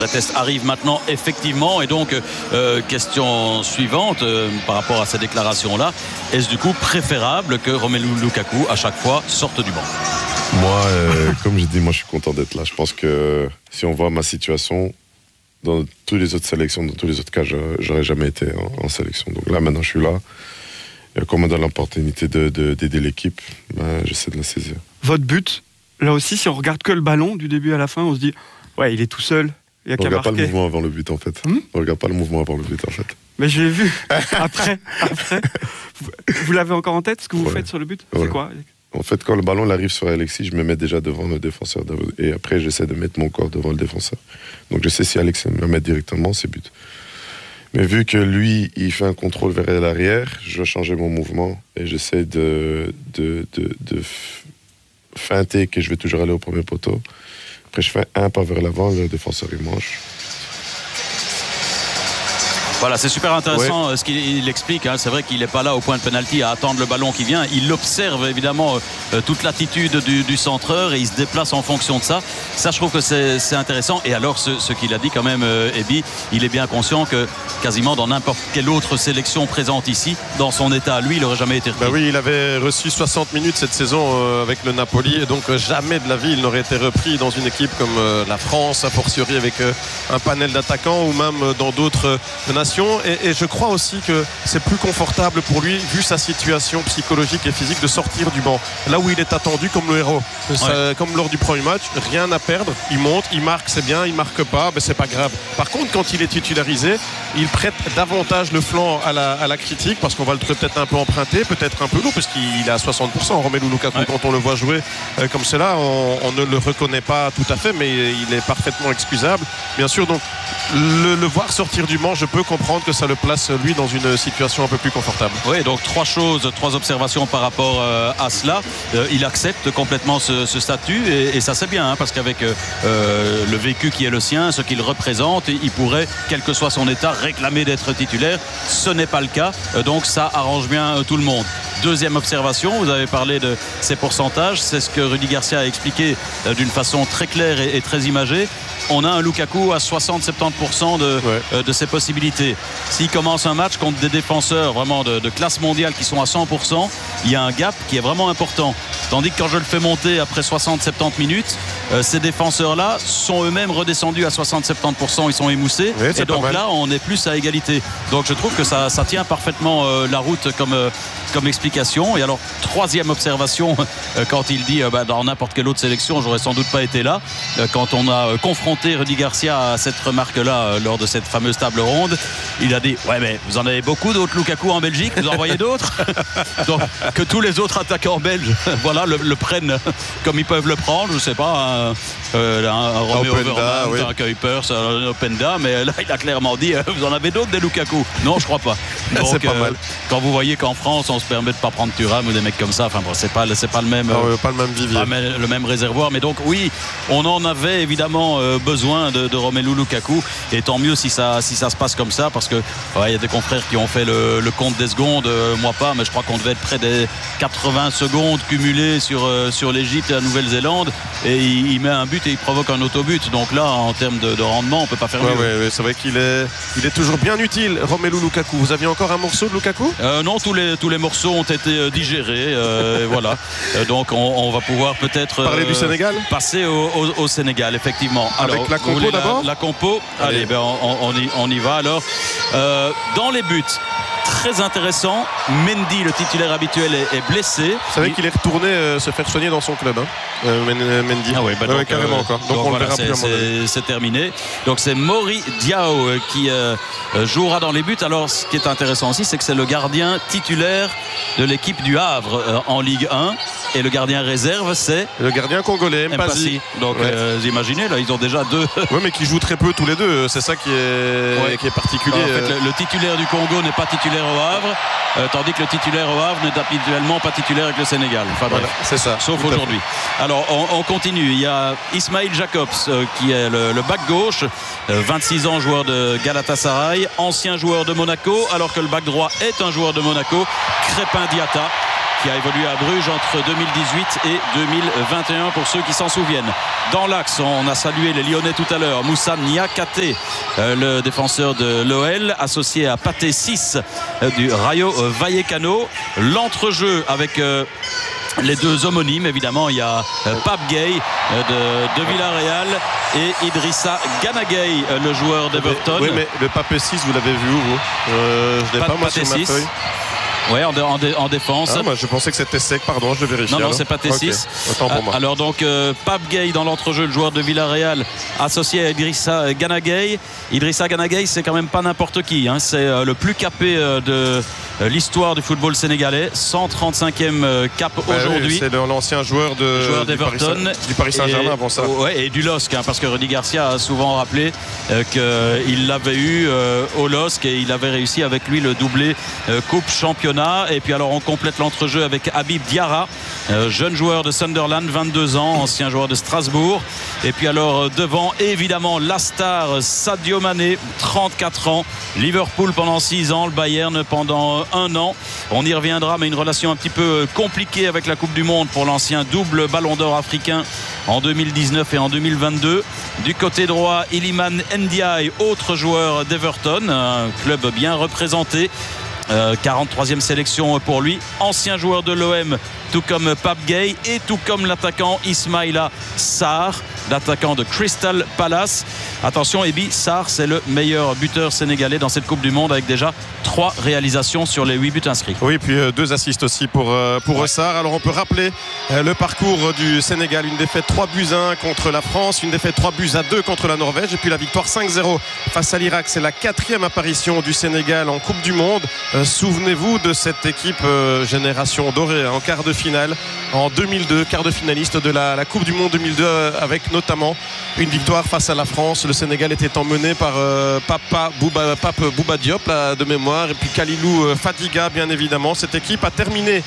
La test arrive maintenant effectivement et donc question suivante par rapport à ces déclarations-là, est-ce du coup préférable que Romelu Lukaku à chaque fois sorte du banc? Moi, comme je dis, moi je suis content d'être là. Je pense que si on voit ma situation, dans toutes les autres sélections, dans tous les autres cas, j'aurais jamais été en sélection. Donc là maintenant je suis là. Et comme on donne l'opportunité d'aider l'équipe, j'essaie de la saisir. Votre but, là aussi, si on regarde que le ballon du début à la fin, on se dit ouais, il est tout seul. Il y a qu'à marquer. On regarde pas le mouvement avant le but en fait. On regarde pas le mouvement avant le but en fait. Mais je l'ai vu après. Vous l'avez encore en tête, ce que vous faites sur le but? C'est quoi? En fait, quand le ballon arrive sur Alexis, je me mets déjà devant le défenseur. Et après, j'essaie de mettre mon corps devant le défenseur. Donc je sais si Alexis me met directement, c'est but. Mais vu que lui, il fait un contrôle vers l'arrière, je dois changer mon mouvement. Et j'essaie de feinter que je vais toujours aller au premier poteau. Après, je fais un pas vers l'avant, le défenseur il mange. Voilà, c'est super intéressant ce qu'il explique. C'est vrai qu'il n'est pas là au point de pénalty à attendre le ballon qui vient. Il observe évidemment toute l'attitude du centreur et il se déplace en fonction de ça. Ça, je trouve que c'est intéressant. Et alors, ce qu'il a dit quand même, Ebi, il est bien conscient que quasiment dans n'importe quelle autre sélection présente ici, dans son état à lui, il n'aurait jamais été repris. Oui, il avait reçu 60 minutes cette saison avec le Napoli et donc jamais de la vie il n'aurait été repris dans une équipe comme la France, a fortiori avec un panel d'attaquants ou même dans d'autres nations. Et je crois aussi que c'est plus confortable pour lui, vu sa situation psychologique et physique, de sortir du banc. Là où il est attendu comme le héros. Comme lors du premier match, rien à perdre. Il monte, il marque, c'est bien, il marque pas, c'est pas grave. Par contre, quand il est titularisé, il prête davantage le flanc à la critique, parce qu'on va le trouver peut-être un peu emprunté, peut-être un peu lourd, parce qu'il est à 60%. Romelu Lukaku, quand on le voit jouer comme cela, on ne le reconnaît pas tout à fait, mais il est parfaitement excusable. Bien sûr, donc le voir sortir du banc, je peux comprendre que ça le place lui dans une situation un peu plus confortable. Oui, donc trois observations par rapport à cela. Il accepte complètement ce statut et ça c'est bien parce qu'avec le vécu qui est le sien, ce qu'il représente, il pourrait, quel que soit son état, réclamer d'être titulaire. Ce n'est pas le cas, donc ça arrange bien tout le monde. Deuxième observation, vous avez parlé de ces pourcentages, c'est ce que Rudy Garcia a expliqué d'une façon très claire et très imagée. On a un Lukaku à 60-70% de ses possibilités. S'il commence un match contre des défenseurs vraiment de classe mondiale qui sont à 100%, il y a un gap qui est vraiment important. Tandis que quand je le fais monter après 60-70 minutes, ces défenseurs-là sont eux-mêmes redescendus à 60-70%, ils sont émoussés. Oui, et donc là, on est plus à égalité. Donc je trouve que ça tient parfaitement la route comme explication. Et alors, troisième observation, quand il dit dans n'importe quelle autre sélection, j'aurais sans doute pas été là. Quand on a confronté Rudy Garcia à cette remarque-là lors de cette fameuse table ronde, il a dit ouais, mais vous en avez beaucoup d'autres Lukaku en Belgique, vous en voyez d'autres? Donc que tous les autres attaquants belges voilà, le prennent comme ils peuvent le prendre, je sais pas, un Romeo Vermaat, un Kuipers, un Openda, mais là il a clairement dit vous en avez d'autres des Lukaku? Non, je crois pas. Donc c'est pas mal. Quand vous voyez qu'en France on se permet de pas prendre Thuram ou des mecs comme ça, enfin bon, c'est pas le même pas le même vivier, le même réservoir, mais donc oui, on en avait évidemment besoin de Romelu Lukaku, et tant mieux si ça se passe comme ça, parce que il y a des confrères qui ont fait le compte des secondes, moi pas, mais je crois qu'on devait être près des 80 secondes cumulées sur l'Égypte et la Nouvelle-Zélande, et il met un but et il provoque un autobut. Donc là, en termes de rendement, on peut pas faire mieux. C'est vrai qu'il est toujours bien utile, Romelu Lukaku. Vous aviez encore un morceau de Lukaku? Non, tous les morceaux ont été digérés, voilà. Donc on va pouvoir peut-être parler du Sénégal, passer au Sénégal, effectivement. Avec alors, la compo d'abord. La compo. Allez, on y va alors. Dans les buts, très intéressant, Mendy, le titulaire habituel, est blessé. Vous savez qu'il est retourné se faire soigner dans son club, Mendy. Ah oui, donc, carrément encore. Donc on voilà, le verra plus. C'est terminé. Donc c'est Mori Diao qui jouera dans les buts. Alors ce qui est intéressant aussi, c'est que c'est le gardien titulaire de l'équipe du Havre en Ligue 1. Et le gardien réserve, c'est le gardien congolais, Mpasi. Donc vous imaginez, là ils ont déjà deux. Oui, mais qui jouent très peu tous les deux. C'est ça qui est particulier. Alors, en fait, le titulaire du Congo n'est pas titulaire au Havre, tandis que le titulaire au Havre n'est habituellement pas titulaire avec le Sénégal. Enfin bref, c'est ça. Sauf aujourd'hui. Alors on continue. Il y a Ismail Jacobs qui est le back gauche, 26 ans, joueur de Galatasaray, ancien joueur de Monaco, alors que le back droit est un joueur de Monaco, Crépin Diatta, qui a évolué à Bruges entre 2018 et 2021 pour ceux qui s'en souviennent. Dans l'axe, on a salué les Lyonnais tout à l'heure. Moussa Niakate, le défenseur de l'OL, associé à Pathé 6 du Rayo Vallecano. L'entrejeu avec les deux homonymes, évidemment, il y a Pape Gueye de Villarreal et Idrissa Gana Gueye, le joueur d'Everton. Oui, mais le Pape 6, vous l'avez vu où vous Je l'ai pas moi sur ma feuille. Oui, en défense. Moi, je pensais que c'était sec, pardon, je vérifie. Non, c'est Pathé 6. Autant pour moi. Alors donc, Pape Gueye dans l'entrejeu, le joueur de Villarreal, associé à Idrissa Gana Gueye. Idrissa Gana Gueye, c'est quand même pas n'importe qui. C'est le plus capé de l'histoire du football sénégalais. 135e cap aujourd'hui. Oui, c'est l'ancien joueur d'Everton du Paris Saint-Germain avant ça. Et du LOSC, parce que Rudy Garcia a souvent rappelé qu'il l'avait eu au LOSC et il avait réussi avec lui le doublé Coupe Championnat. Et puis alors on complète l'entrejeu avec Habib Diarra, jeune joueur de Sunderland, 22 ans, ancien joueur de Strasbourg. Et puis alors devant, évidemment, la star Sadio Mané, 34 ans, Liverpool pendant 6 ans, le Bayern pendant 1 an. On y reviendra, mais une relation un petit peu compliquée avec la Coupe du Monde pour l'ancien double Ballon d'Or africain en 2019 et en 2022. Du côté droit, Iliman Ndiaye, autre joueur d'Everton, un club bien représenté. 43e sélection pour lui, ancien joueur de l'OM, tout comme Pape Gueye et tout comme l'attaquant Ismaïla Sarr, l'attaquant de Crystal Palace. Attention, Ebi, Sarr, c'est le meilleur buteur sénégalais dans cette Coupe du Monde avec déjà 3 réalisations sur les 8 buts inscrits. Oui, puis 2 assists aussi pour Sarr. Alors on peut rappeler le parcours du Sénégal, une défaite 3-1 contre la France, une défaite 3-2 contre la Norvège et puis la victoire 5-0 face à l'Irak. C'est la 4e apparition du Sénégal en Coupe du Monde. Souvenez-vous de cette équipe génération dorée en quart de finale en 2002, quart de finaliste de la Coupe du Monde 2002 avec notamment une victoire face à la France. Le Sénégal était emmené par Pape Bouba Diop là, de mémoire et puis Kalilou Fadiga bien évidemment. Cette équipe a terminé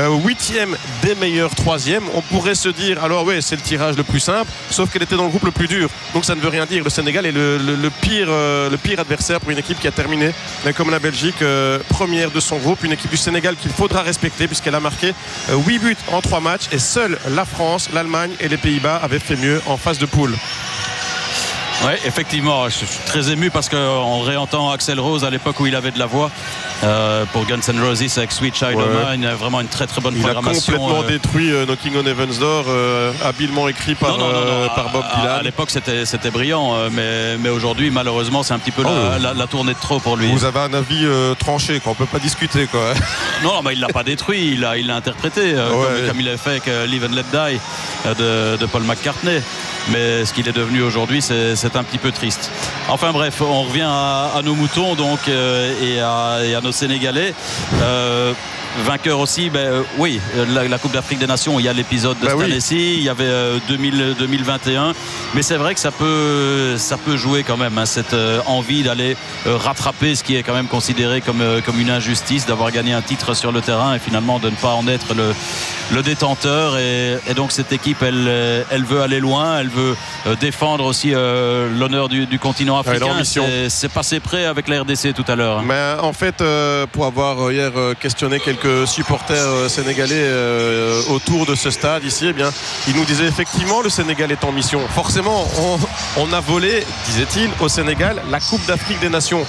8e des meilleurs 3e. On pourrait se dire alors oui c'est le tirage le plus simple, sauf qu'elle était dans le groupe le plus dur, donc ça ne veut rien dire. Le Sénégal est le pire adversaire pour une équipe qui a terminé comme la Belgique première de son groupe, une équipe du Sénégal qu'il faudra respecter puisqu'elle a marqué 8 buts en 3 matchs et seuls la France, l'Allemagne et les Pays-Bas avaient fait mieux en phase de poule. Oui, effectivement, je suis très ému parce qu'on réentend Axl Rose à l'époque où il avait de la voix pour Guns N' Roses avec Sweet Child O' Mine. Vraiment une très très bonne programmation. Il a complètement détruit Knocking on Heaven's Door, habilement écrit par Bob Dylan. À l'époque c'était brillant, mais aujourd'hui malheureusement c'est un petit peu la tournée de trop pour lui. Vous avez un avis tranché qu'on ne peut pas discuter quoi. Non, mais il l'a pas détruit, il l'a interprété comme il a fait avec Live and Let Die de Paul McCartney. Mais ce qu'il est devenu aujourd'hui, c'est un petit peu triste. Enfin bref, on revient à nos moutons donc et à nos Sénégalais. Vainqueur aussi, oui, la Coupe d'Afrique des Nations, il y a l'épisode de cette année-ci, il y avait 2021, mais c'est vrai que ça peut jouer quand même, cette envie d'aller rattraper ce qui est quand même considéré comme une injustice, d'avoir gagné un titre sur le terrain et finalement de ne pas en être le détenteur. Et donc cette équipe, elle veut aller loin, elle veut défendre aussi l'honneur du continent africain. C'est passé près avec la RDC tout à l'heure. Mais en fait, pour avoir hier questionné quelques supporters sénégalais autour de ce stade ici, eh bien, ils nous disaient effectivement le Sénégal est en mission. Forcément, on a volé, disait-il, au Sénégal la Coupe d'Afrique des Nations.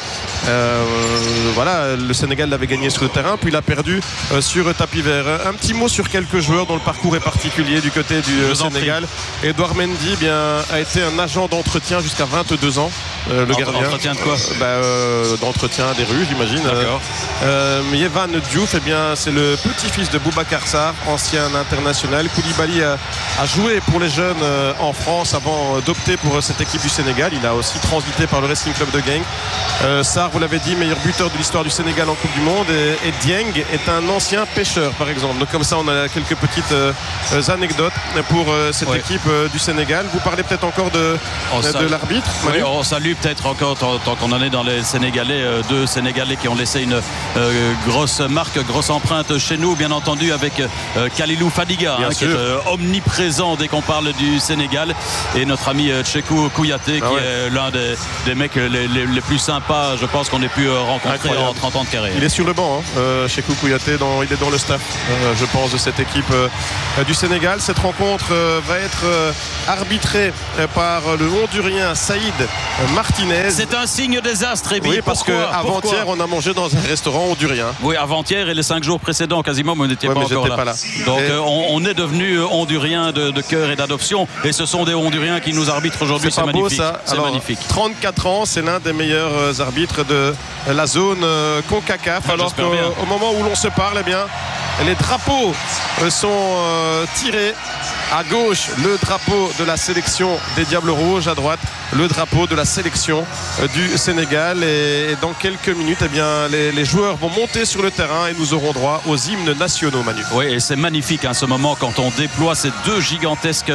Voilà, le Sénégal l'avait gagné sur le terrain, puis il a perdu sur tapis vert. Un petit mot sur quelques joueurs dont le parcours est particulier du côté du Sénégal. Edouard Mendy a été un agent d'entretien jusqu'à 22 ans. Le gardien. Entretien de quoi d'entretien des rues, j'imagine. Yevan Diouf, c'est le petit-fils de Boubacar Sarr, ancien international. Koulibaly a joué pour les jeunes en France avant d'opter pour cette équipe du Sénégal. Il a aussi transité par le Racing Club de Genk. Sarr, vous l'avez dit, meilleur buteur de l'histoire du Sénégal en Coupe du Monde. Et Dieng est un ancien pêcheur, par exemple. Donc comme ça, on a quelques petites anecdotes pour cette équipe du Sénégal. Vous parlez peut-être encore de l'arbitre. Oui, on salue peut-être encore, tant qu'on en est dans les Sénégalais, 2 Sénégalais qui ont laissé une grosse marque, grosse empreinte chez nous, bien entendu, avec Kalilou Fadiga, qui est omniprésent dès qu'on parle du Sénégal, et notre ami Tchekou Kouyaté, qui est l'un des mecs les plus sympas, je pense, défense qu'on ait pu rencontrer Incroyable. en 30 ans de carrière. Il est sur le banc, Cheikhou Kouyaté, il est dans le staff, je pense, de cette équipe du Sénégal. Cette rencontre va être arbitrée par le Hondurien Saïd Martinez. C'est un signe désastre, Ebi. Oui, parce qu'avant-hier, on a mangé dans un restaurant hondurien. Oui, avant-hier et les 5 jours précédents, quasiment, mais on n'était pas encore là. Pas là. Donc on est devenu hondurien de cœur et d'adoption, et ce sont des Honduriens qui nous arbitrent aujourd'hui. C'est magnifique. C'est magnifique. 34 ans, c'est l'un des meilleurs arbitres de la zone CONCACAF. Alors qu'au moment où l'on se parle, eh bien, les drapeaux sont tirés. À gauche, le drapeau de la sélection des Diables Rouges. À droite, le drapeau de la sélection du Sénégal. Et dans quelques minutes, eh bien, les joueurs vont monter sur le terrain et nous aurons droit aux hymnes nationaux, Manu. Oui, et c'est magnifique ce moment quand on déploie ces deux gigantesques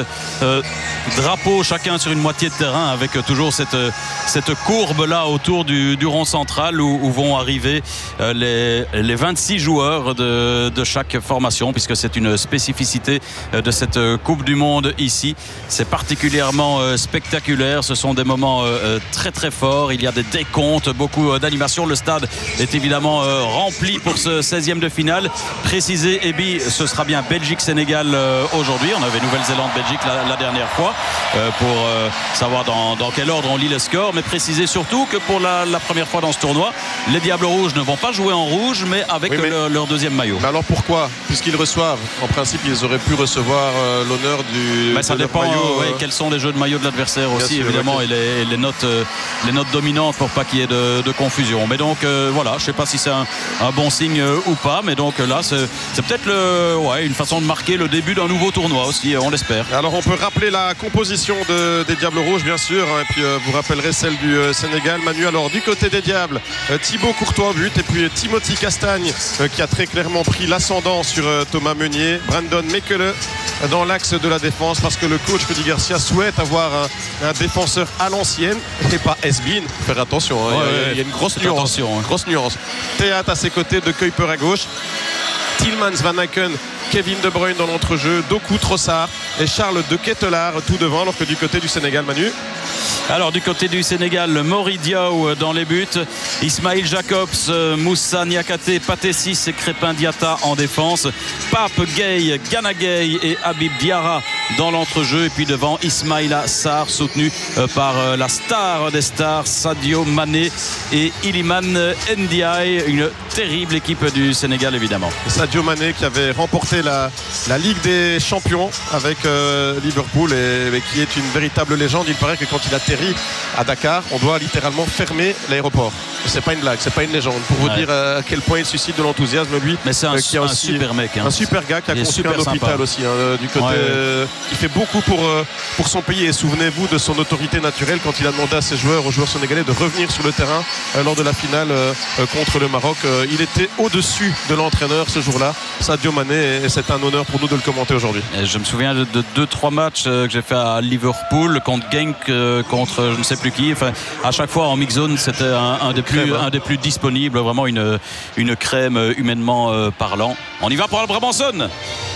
drapeaux, chacun sur une moitié de terrain, avec toujours cette courbe-là autour du rond central où vont arriver les 26 joueurs de chaque formation, puisque c'est une spécificité de cette Coupe du Monde ici. C'est particulièrement spectaculaire. Ce sont des moments très très forts. Il y a des décomptes, beaucoup d'animations. Le stade est évidemment rempli pour ce 16e de finale. Précisé, Ebi, ce sera bien Belgique-Sénégal aujourd'hui. On avait Nouvelle-Zélande-Belgique la dernière fois pour savoir dans quel ordre on lit les scores. Mais préciser surtout que pour la première fois dans ce tournoi, les Diables Rouges ne vont pas jouer en rouge, mais avec leur deuxième maillot. Mais alors pourquoi? Puisqu'ils reçoivent, en principe, ils auraient pu recevoir l'honneur du ça dépend maillot. Quels sont les jeux de maillot de l'adversaire aussi, sûr, évidemment, et les notes dominantes pour pas qu'il y ait de confusion. Mais donc voilà, je ne sais pas si c'est un bon signe ou pas, mais donc là c'est peut-être une façon de marquer le début d'un nouveau tournoi aussi, on l'espère. Alors on peut rappeler la composition des Diables Rouges, bien sûr, et puis vous rappellerez celle du Sénégal, Manu. Alors du côté des Diables, Thibaut Courtois au but, et puis Timothy Castagne qui a très clairement pris l'ascendant sur Thomas Meunier. Brandon Mekele dans l'axe de la défense, parce que le coach Rudy Garcia souhaite avoir un défenseur à l'ancienne et pas has-been. Faire attention, il y a une grosse nuance. Théâtre à ses côtés, De Kuyper à gauche, Tillmans, Van Aken, Kevin De Bruyne dans l'entrejeu, Doku, Trossard et Charles De Ketelaar tout devant, alors que du côté du Sénégal, Manu. Alors du côté du Sénégal, Mori Diaw dans les buts, Ismail Jacobs, Moussa Niakate, Patessis et Crépin Diatta en défense, Pape Gueye, Gana Gueye et Habib Diarra dans l'entrejeu, et puis devant Ismaïla Sarr soutenu par la star des stars Sadio Mané et Iliman Ndiaye. Une terrible équipe du Sénégal, évidemment. Sadio Mané qui avait remporté la Ligue des Champions avec Liverpool et qui est une véritable légende. Il paraît que quand il atterrit à Dakar, on doit littéralement fermer l'aéroport. C'est pas une blague, c'est pas une légende, pour vous dire à quel point il suscite de l'enthousiasme, lui. Mais c'est un super mec, un super gars qui a construit un hôpital aussi, du côté qui fait beaucoup pour son pays. Et souvenez-vous de son autorité naturelle quand il a demandé à aux joueurs sénégalais de revenir sur le terrain lors de la finale contre le Maroc. Il était au-dessus de l'entraîneur ce jour-là, Sadio Mané, et c'est un honneur pour nous de le commenter aujourd'hui. Je me souviens de 2-3 matchs que j'ai fait à Liverpool contre Genk, contre je ne sais plus qui. Enfin, à chaque fois en mix zone, c'était un des plus disponibles, vraiment une crème humainement parlant. On y va pour le Brabançonne.